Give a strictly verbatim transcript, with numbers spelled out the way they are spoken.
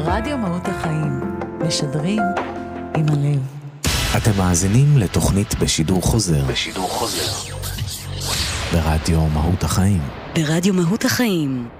רדיו מהות החיים, משדרים עם הלב. אתם מאזינים לתוכנית בשידור חוזר. בשידור חוזר. ברדיו מהות החיים. ברדיו מהות החיים.